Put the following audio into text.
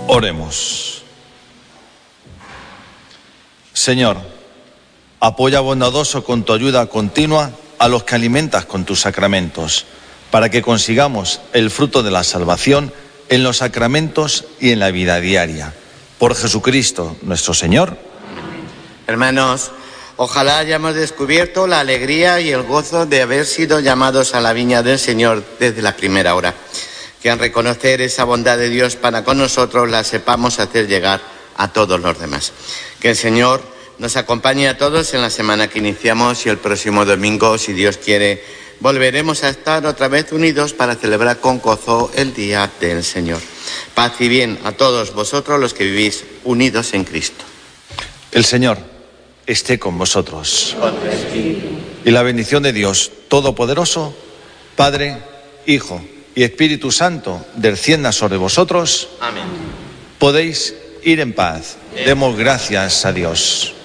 Oremos. Señor, apoya bondadoso con tu ayuda continua a los que alimentas con tus sacramentos, para que consigamos el fruto de la salvación en los sacramentos y en la vida diaria. Por Jesucristo, nuestro Señor. Hermanos, ojalá hayamos descubierto la alegría y el gozo de haber sido llamados a la viña del Señor desde la primera hora. Que al reconocer esa bondad de Dios para con nosotros la sepamos hacer llegar a todos los demás. Que el Señor nos acompañe a todos en la semana que iniciamos y el próximo domingo, si Dios quiere, volveremos a estar otra vez unidos para celebrar con gozo el Día del Señor. Paz y bien a todos vosotros los que vivís unidos en Cristo. El Señor esté con vosotros. Y la bendición de Dios Todopoderoso, Padre, Hijo y Espíritu Santo, descienda sobre vosotros. Amén. Podéis ir en paz. Demos gracias a Dios.